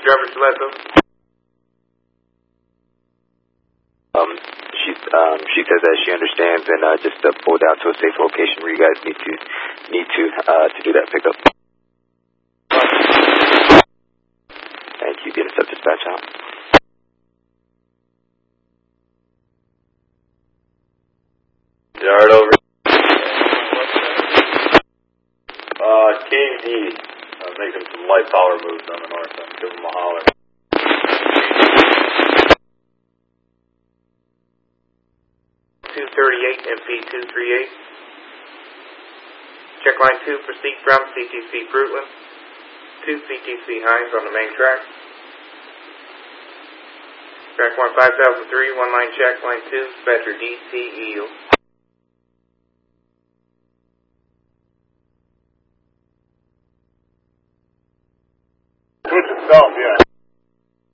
driver Stiletto. She says that she understands and just pull down to a safe location where you guys need to do that pickup. Thank you. Get a sub dispatch out. Yard over. King D. Making some light power moves on the north end. Give him a holler. 238 MP 238. Check line 2, proceed from CTC Fruitland to CTC Hines on the main track. Track 1 5003, one line check, line 2, dispatcher DC Eel. Switch itself, yeah.